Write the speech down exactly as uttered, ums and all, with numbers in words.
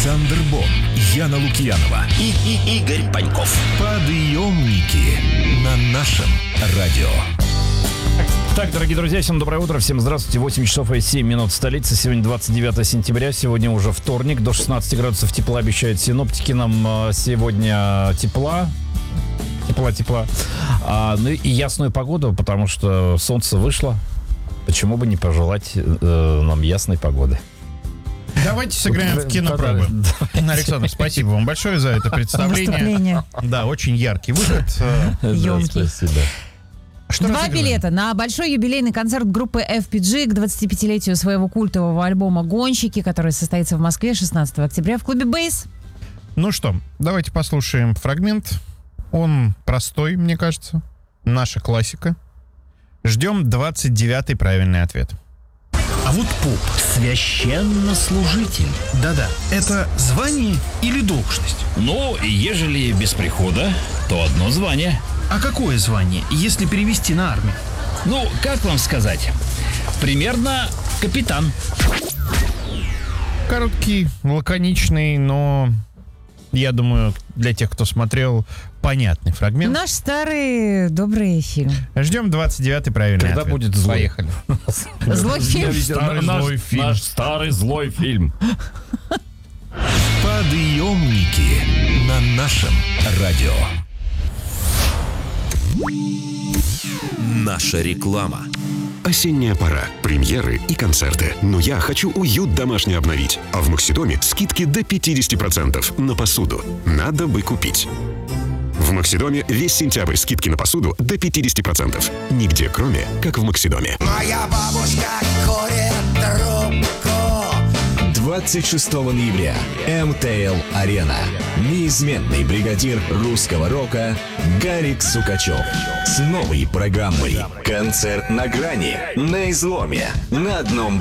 Александр Бон, Яна Лукьянова и, и Игорь Паньков. Подъемники на нашем радио. Так, дорогие друзья, всем доброе утро, всем здравствуйте. восемь часов и семь минут в столице. Сегодня двадцать девятое сентября, сегодня уже вторник. До шестнадцати градусов тепла обещают синоптики нам сегодня тепла. Тепла-тепла. А, ну и ясную погоду, потому что солнце вышло. Почему бы не пожелать э, нам ясной погоды? Давайте сыграем в кинопробы. Александр, спасибо вам большое за это представление. Да, очень яркий выход. Ёмкий. Что Два билета на большой юбилейный концерт группы эф пи джи к двадцатипятилетию своего культового альбома «Гонщики», который состоится в Москве шестнадцатого октября в клубе «Бейс». Ну что, давайте послушаем фрагмент. Он простой, мне кажется. Наша классика. Ждем двадцать девятый правильный ответ. А вот поп, священнослужитель. Да-да, это звание или должность? Ну, ежели без прихода, то одно звание. А какое звание, если перевести на армию? Ну, как вам сказать? Примерно капитан. Короткий, лаконичный, но, я думаю, для тех, кто смотрел, понятный фрагмент. Наш старый добрый фильм. Ждем двадцать девятый правильный Когда ответ. будет злой? Поехали. Злой фильм? Старый злой фильм. Наш старый злой фильм. Подъемники на нашем радио. Наша реклама. Осенняя пора, премьеры и концерты. Но я хочу уют домашний обновить. А в Максидоме скидки до пятьдесят процентов на посуду. Надо бы купить. В Максидоме весь сентябрь скидки на посуду до пятьдесят процентов. Нигде, кроме как в Максидоме. Моя бабушка курит трубку. двадцать шестого ноября. эм тэ эл Арена. Неизменный бригадир русского рока Гарик Сукачев с новой программой «Концерт на грани», на изломе, на одном